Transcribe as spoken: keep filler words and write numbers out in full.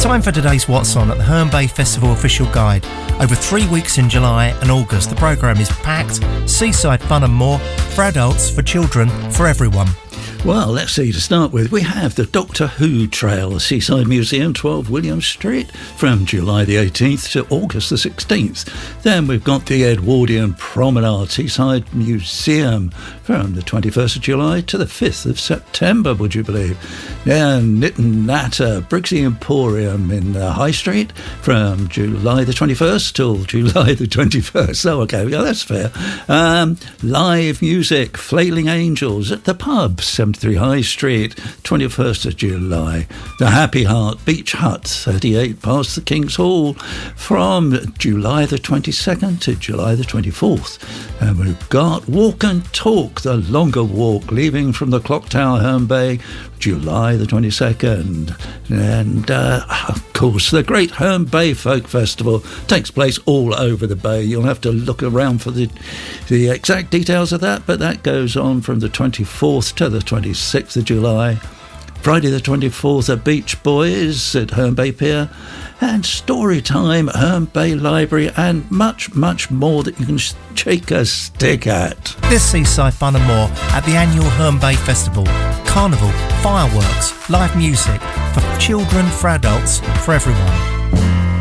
Time for today's What's On at the Herne Bay Festival official guide. Over three weeks in July and August, the programme is packed, seaside fun and more, for adults, for children, for everyone. Well, let's see, to start with, we have the Doctor Who Trail, Seaside Museum, twelve William Street, from July the eighteenth to August the sixteenth. Then we've got the Edwardian Promenade, Seaside Museum, from the twenty-first of July to the fifth of September, would you believe? Then Knit and Natter, Brixie Emporium in the High Street, from July the twenty-first till July the twenty-first. Oh, okay, yeah, that's fair. Um, live music, Flailing Angels at the pub, seventy-three High Street, twenty-first of July. The Happy Heart Beach Hut, thirty-eight past the King's Hall, from July the twenty-second to July the twenty-fourth. And we've got Walk and Talk, the longer walk, leaving from the Clock Tower, Herne Bay, July the twenty-second. And, uh, of course, the Great Herne Bay Folk Festival takes place all over the bay. You'll have to look around for the, the exact details of that, but that goes on from the twenty-fourth to the twenty-sixth of July. Friday the twenty-fourth at Beach Boys at Herne Bay Pier, and story time at Herne Bay Library, and much, much more that you can shake a stick at. This seaside fun and more at the annual Herne Bay Festival. Carnival, fireworks, live music, for children, for adults, for everyone.